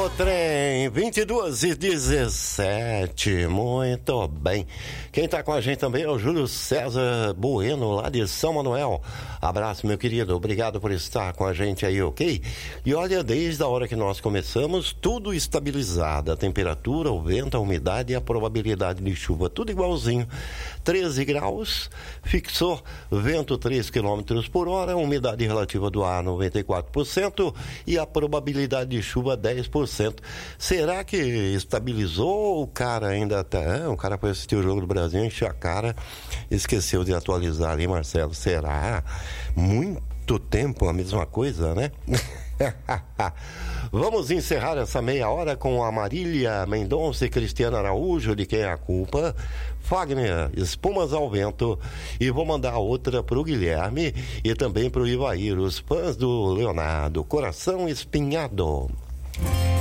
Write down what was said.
O trem 22h17, muito bem. Quem tá com a gente também é o Júlio César Bueno, lá de São Manuel. Abraço, meu querido, obrigado por estar com a gente aí, ok? E olha, desde a hora que nós começamos, tudo estabilizado, a temperatura, o vento, a umidade e a probabilidade de chuva, tudo igualzinho. 13 graus, fixou, vento 3 km por hora, umidade relativa do ar 94% e a probabilidade de chuva 10%. Será que estabilizou ou o cara ainda tá... o cara foi assistir o Jogo do Brasil, encheu a cara, esqueceu de atualizar ali, Marcelo. Será? Muito tempo a mesma coisa, né? Vamos encerrar essa meia hora com a Marília Mendonça e Cristiano Araújo, de Quem é a Culpa, Fagner, Espumas ao Vento, e vou mandar outra pro Guilherme e também pro Ivair, os fãs do Leonardo, Coração Espinhado.